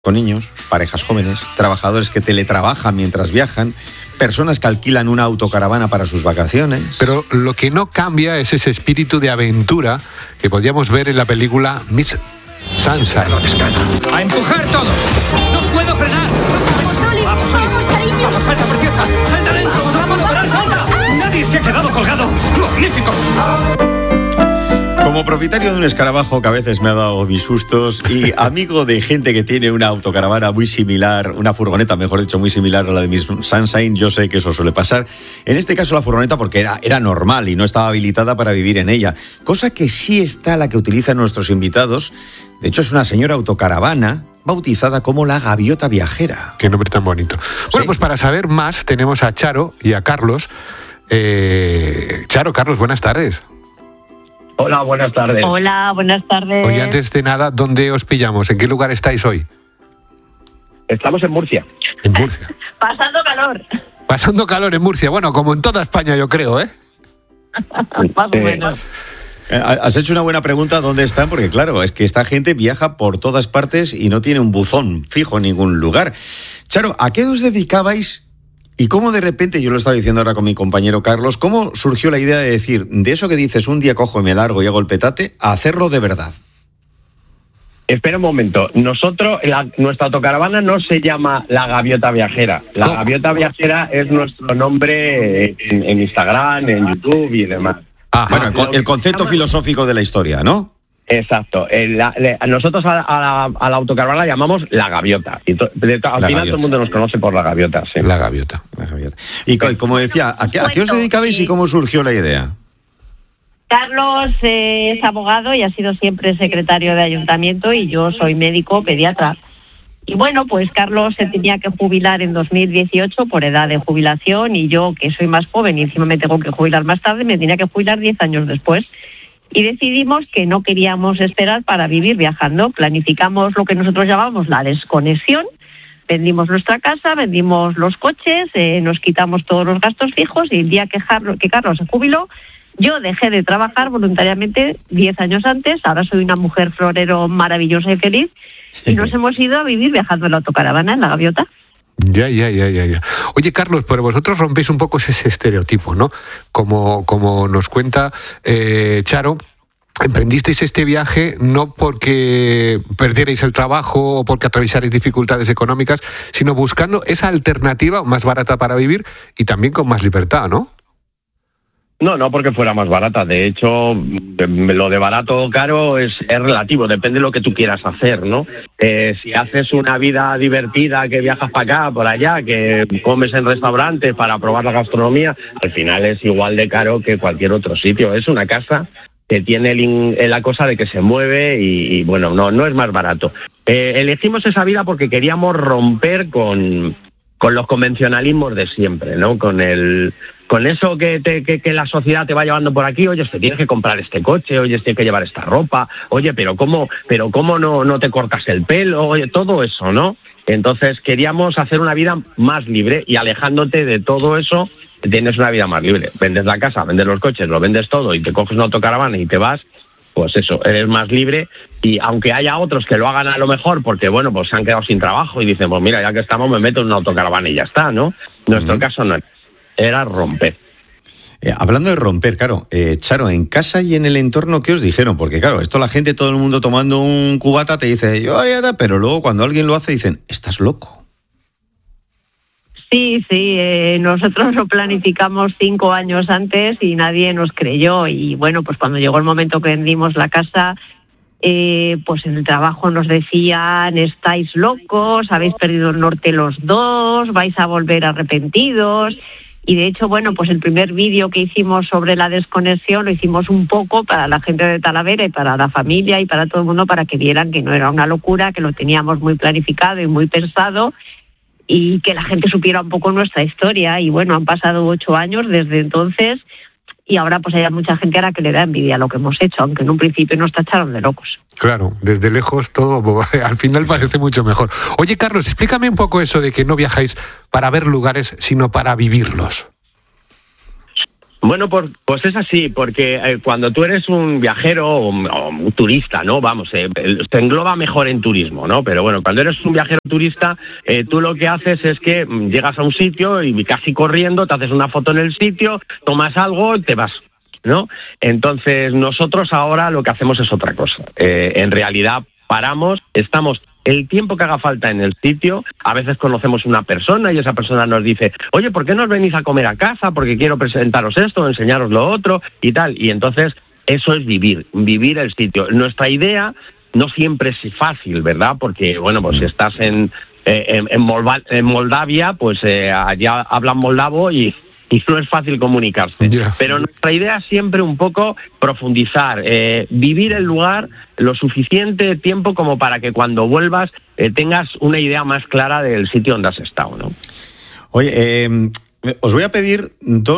con niños, parejas jóvenes, trabajadores que teletrabajan mientras viajan, personas que alquilan una autocaravana para sus vacaciones. Pero lo que no cambia es ese espíritu de aventura que podíamos ver en la película Miss Sunshine. ¡A empujar todos! ¡No puedo frenar! ¡Vamos, Oli! ¡Vamos, cariño! ¡Vamos, salta, preciosa! ¡Salta lento! ¡No vamos a parar, salta! ¡Nadie se ha quedado colgado! ¡Magnífico! Como propietario de un escarabajo que a veces me ha dado mis sustos y amigo de gente que tiene una autocaravana muy similar, una furgoneta, mejor dicho, muy similar a la de Miss Sunshine, yo sé que eso suele pasar. En este caso la furgoneta porque era normal y no estaba habilitada para vivir en ella. Cosa que sí está la que utilizan nuestros invitados. De hecho es una señora autocaravana bautizada como la Gaviota Viajera. Qué nombre tan bonito. Bueno, Sí. pues para saber más tenemos a Charo y a Carlos. Charo, Carlos, buenas tardes. Hola, buenas tardes. Hola, buenas tardes. Oye, antes de nada, ¿dónde os pillamos? ¿En qué lugar estáis hoy? Estamos en Murcia. En Murcia. Pasando calor. Pasando calor en Murcia. Bueno, como en toda España, yo creo, ¿eh? Más o menos. Has hecho una buena pregunta, ¿dónde están? Porque claro, es que esta gente viaja por todas partes y no tiene un buzón fijo en ningún lugar. Charo, ¿a qué os dedicabais? ¿Y cómo de repente, yo lo estaba diciendo ahora con mi compañero Carlos, cómo surgió la idea de decir, de eso que dices, un día cojo y me largo y hago el petate, a hacerlo de verdad? Espera un momento. Nuestra autocaravana no se llama La Gaviota Viajera. La ¿Cómo? Gaviota Viajera es nuestro nombre en Instagram, en YouTube y demás. Ajá. Bueno, el concepto filosófico de la historia, ¿no? Exacto. Nosotros a la autocaravana la llamamos La Gaviota. Y al final Gaviota. todo el mundo nos conoce por La Gaviota. Sí. La gaviota. Y como decía, ¿a qué os dedicabais y cómo surgió la idea? Carlos es abogado y ha sido siempre secretario de ayuntamiento y yo soy médico pediatra. Y bueno, pues Carlos se tenía que jubilar en 2018 por edad de jubilación y yo, que soy más joven y encima me tengo que jubilar más tarde, me tenía que jubilar 10 años después. Y decidimos que no queríamos esperar para vivir viajando. Planificamos lo que nosotros llamamos la desconexión. Vendimos nuestra casa, vendimos los coches, nos quitamos todos los gastos fijos y el día que Carlos se jubiló, yo dejé de trabajar voluntariamente 10 años antes. Ahora soy una mujer florero maravillosa y feliz y nos hemos ido a vivir viajando en la autocaravana, en la Gaviota. Ya. Oye, Carlos, pero vosotros rompéis un poco ese estereotipo, ¿no? Como nos cuenta Charo, emprendisteis este viaje no porque perdierais el trabajo o porque atravesarais dificultades económicas, sino buscando esa alternativa más barata para vivir y también con más libertad, ¿no? No porque fuera más barata. De hecho, lo de barato o caro es relativo, depende de lo que tú quieras hacer, ¿no? Si haces una vida divertida, que viajas para acá, por allá, que comes en restaurantes para probar la gastronomía, al final es igual de caro que cualquier otro sitio. Es una casa que tiene la cosa de que se mueve y bueno, no es más barato. Elegimos esa vida porque queríamos romper con los convencionalismos de siempre, ¿no? Con eso que la sociedad te va llevando por aquí. Oye, te tienes que comprar este coche, oye, tienes que llevar esta ropa, oye, pero ¿cómo no te cortas el pelo? Oye, todo eso, ¿no? Entonces queríamos hacer una vida más libre y alejándote de todo eso, tienes una vida más libre. Vendes la casa, vendes los coches, lo vendes todo y te coges una autocaravana y te vas, pues eso, eres más libre. Y aunque haya otros que lo hagan a lo mejor porque, bueno, pues se han quedado sin trabajo y dicen, pues mira, ya que estamos me meto en una autocaravana y ya está, ¿no? Nuestro caso no era romper. Hablando de romper, claro, Charo, en casa y en el entorno, ¿qué os dijeron? Porque claro, esto la gente, todo el mundo tomando un cubata te dice, yo haría, pero luego cuando alguien lo hace dicen, estás loco. Sí, nosotros lo planificamos 5 años antes y nadie nos creyó. Y bueno, pues cuando llegó el momento que vendimos la casa, pues en el trabajo nos decían, estáis locos, habéis perdido el norte los dos, vais a volver arrepentidos. Y de hecho, bueno, pues el primer vídeo que hicimos sobre la desconexión lo hicimos un poco para la gente de Talavera y para la familia y para todo el mundo, para que vieran que no era una locura, que lo teníamos muy planificado y muy pensado y que la gente supiera un poco nuestra historia. Y bueno, han pasado 8 años desde entonces y ahora pues hay mucha gente a la que le da envidia lo que hemos hecho, aunque en un principio nos tacharon de locos. Claro, desde lejos todo al final parece mucho mejor. Oye, Carlos, explícame un poco eso de que no viajáis para ver lugares, sino para vivirlos. Bueno, pues es así, porque cuando tú eres un viajero o un turista, ¿no? Vamos, se engloba mejor en turismo, ¿no? Pero bueno, cuando eres un viajero turista, tú lo que haces es que llegas a un sitio y casi corriendo, te haces una foto en el sitio, tomas algo y te vas, ¿no? Entonces nosotros ahora lo que hacemos es otra cosa. En realidad paramos, estamos el tiempo que haga falta en el sitio. A veces conocemos una persona y esa persona nos dice, oye, ¿por qué no os venís a comer a casa? Porque quiero presentaros esto, enseñaros lo otro y tal. Y entonces eso es vivir el sitio. Nuestra idea no siempre es fácil, ¿verdad? Porque, bueno, pues si estás en Moldavia, pues allá hablan moldavo y no es fácil comunicarse. Yeah. Pero nuestra idea es siempre un poco profundizar, vivir el lugar lo suficiente tiempo como para que cuando vuelvas tengas una idea más clara del sitio donde has estado, ¿no? Oye, os voy a pedir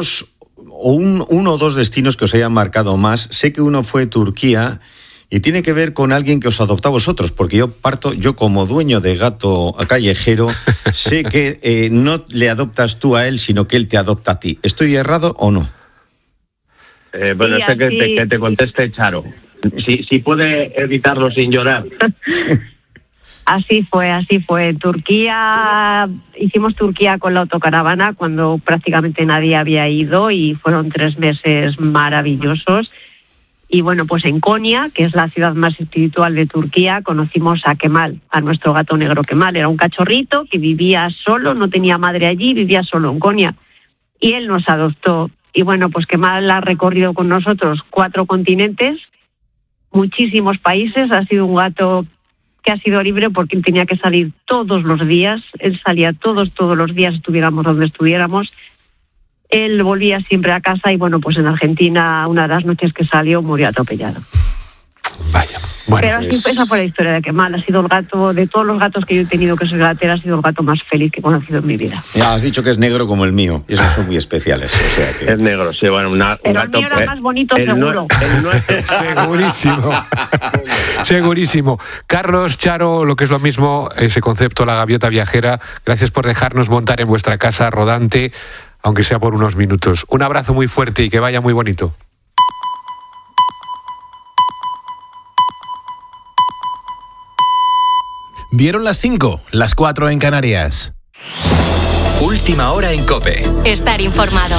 uno o dos destinos que os hayan marcado más. Sé que uno fue Turquía y tiene que ver con alguien que os adopta a vosotros, porque yo como dueño de gato callejero, sé que no le adoptas tú a él, sino que él te adopta a ti. ¿Estoy errado o no? Bueno, sí, que te conteste Charo. Si puede evitarlo sin llorar. Así fue. Turquía, hicimos Turquía con la autocaravana cuando prácticamente nadie había ido y fueron 3 meses maravillosos. Y bueno, pues en Konya, que es la ciudad más espiritual de Turquía, conocimos a Kemal, a nuestro gato negro Kemal. Era un cachorrito que vivía solo, no tenía madre allí, vivía solo en Konya. Y él nos adoptó. Y bueno, pues Kemal ha recorrido con nosotros 4 continentes, muchísimos países. Ha sido un gato que ha sido libre porque él tenía que salir todos los días. Él salía todos los días, estuviéramos donde estuviéramos. Él volvía siempre a casa y bueno, pues en Argentina, una de las noches que salió, murió atropellado. Vaya. Bueno, pero así esa fue la historia de Kemal. Ha sido el gato, de todos los gatos que yo he tenido que soy gatera, ha sido el gato más feliz que he conocido en mi vida. Ya has dicho que es negro como el mío, y esos son muy especiales. O sea que... Es negro, sí, bueno, un gato... El mío era más bonito, seguro. Segurísimo. Carlos, Charo, lo que es lo mismo, ese concepto, la gaviota viajera, gracias por dejarnos montar en vuestra casa rodante, aunque sea por unos minutos. Un abrazo muy fuerte y que vaya muy bonito. Dieron las 5, las 4 en Canarias. Última hora en COPE. Estar informado.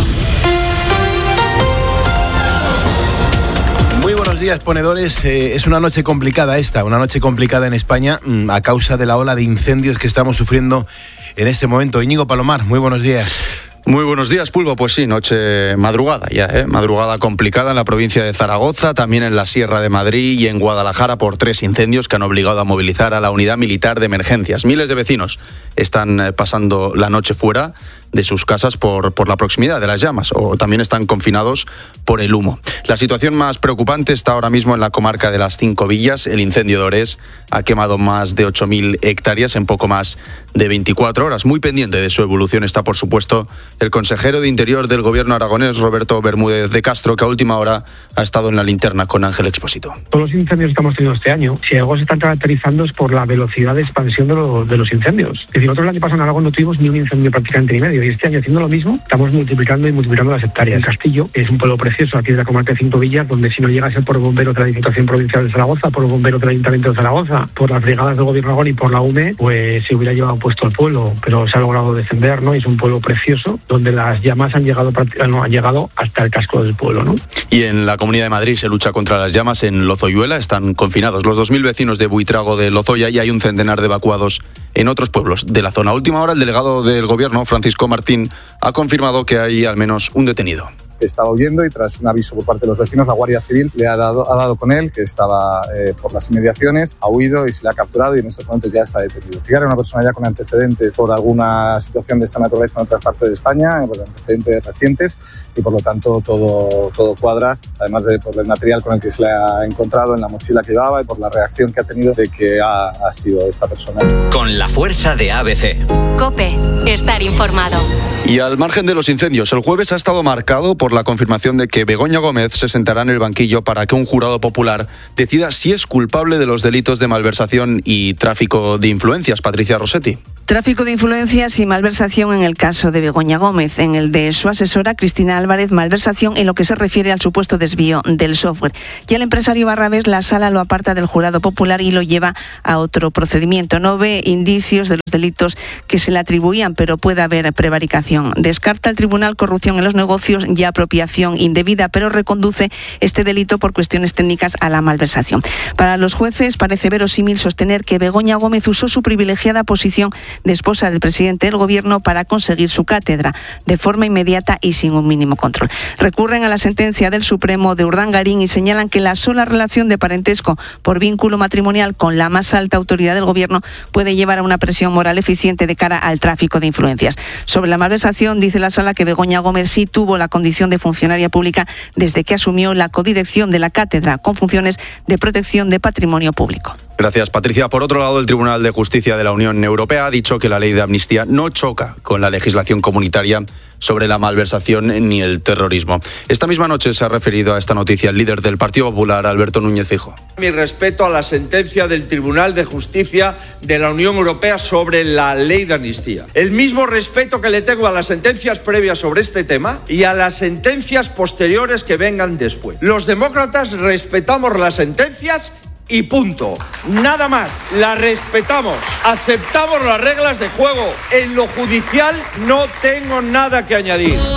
Muy buenos días, ponedores. Es una noche complicada una noche complicada en España a causa de la ola de incendios que estamos sufriendo en este momento. Íñigo Palomar, muy buenos días. Muy buenos días, Pulvo. Pues sí, madrugada ya, madrugada complicada en la provincia de Zaragoza, también en la Sierra de Madrid y en Guadalajara por 3 incendios que han obligado a movilizar a la unidad militar de emergencias. Miles de vecinos están pasando la noche fuera de sus casas por la proximidad de las llamas o también están confinados por el humo. La situación más preocupante está ahora mismo en la comarca de las 5 Villas. El incendio de Orés ha quemado más de 8.000 hectáreas en poco más de 24 horas. Muy pendiente de su evolución está, por supuesto, el consejero de Interior del Gobierno aragonés, Roberto Bermúdez de Castro, que a última hora ha estado en la linterna con Ángel Expósito. Todos los incendios que estamos teniendo este año, si algo se están caracterizando es por la velocidad de expansión de los incendios. Es decir, nosotros el año pasado en Aragón no tuvimos ni un incendio prácticamente ni medio, y este año haciendo lo mismo, estamos multiplicando las hectáreas. El Castillo es un pueblo precioso aquí de la comarca de 5 Villas, donde si no llega a ser por bomberos de la Diputación Provincial de Zaragoza, por bomberos del Ayuntamiento de Zaragoza, por las brigadas del Gobierno de Aragón y por la UME, pues se hubiera llevado puesto el pueblo, pero se ha logrado defender, ¿no? Es un pueblo precioso, donde las llamas han llegado hasta el casco del pueblo, ¿no? Y en la Comunidad de Madrid se lucha contra las llamas en Lozoyuela. Están confinados los 2.000 vecinos de Buitrago de Lozoya y hay un centenar de evacuados en otros pueblos de la zona. A última hora, el delegado del Gobierno, Francisco Martín, ha confirmado que hay al menos un detenido. Estaba huyendo y tras un aviso por parte de los vecinos, la Guardia Civil le ha dado con él, que estaba por las inmediaciones, ha huido y se le ha capturado y en estos momentos ya está detenido. Era una persona ya con antecedentes por alguna situación de esta naturaleza en otras partes de España, por antecedentes recientes y por lo tanto todo cuadra, además por el material con el que se le ha encontrado en la mochila que llevaba y por la reacción que ha tenido de que ha sido esta persona. Con la fuerza de ABC. COPE. Estar informado. Y al margen de los incendios, el jueves ha estado marcado por la confirmación de que Begoña Gómez se sentará en el banquillo para que un jurado popular decida si es culpable de los delitos de malversación y tráfico de influencias. Patricia Rossetti. Tráfico de influencias y malversación en el caso de Begoña Gómez. En el de su asesora, Cristina Álvarez, malversación en lo que se refiere al supuesto desvío del software. Y al empresario Barrabés, la sala lo aparta del jurado popular y lo lleva a otro procedimiento. No ve indicios de los delitos que se le atribuían, pero puede haber prevaricación. Descarta el tribunal corrupción en los negocios y apropiación indebida, pero reconduce este delito por cuestiones técnicas a la malversación. Para los jueces parece verosímil sostener que Begoña Gómez usó su privilegiada posición de esposa del presidente del Gobierno para conseguir su cátedra de forma inmediata y sin un mínimo control. Recurren a la sentencia del Supremo de Urdangarín y señalan que la sola relación de parentesco por vínculo matrimonial con la más alta autoridad del Gobierno puede llevar a una presión moral eficiente de cara al tráfico de influencias. Sobre la malversación, dice la sala que Begoña Gómez sí tuvo la condición de funcionaria pública desde que asumió la codirección de la cátedra con funciones de protección de patrimonio público. Gracias, Patricia. Por otro lado, el Tribunal de Justicia de la Unión Europea ha dicho que la ley de amnistía no choca con la legislación comunitaria sobre la malversación ni el terrorismo. Esta misma noche se ha referido a esta noticia el líder del Partido Popular, Alberto Núñez Feijóo. Mi respeto a la sentencia del Tribunal de Justicia de la Unión Europea sobre la ley de amnistía. El mismo respeto que le tengo a las sentencias previas sobre este tema y a las sentencias posteriores que vengan después. Los demócratas respetamos las sentencias y punto. Nada más. La respetamos. Aceptamos las reglas de juego. En lo judicial no tengo nada que añadir.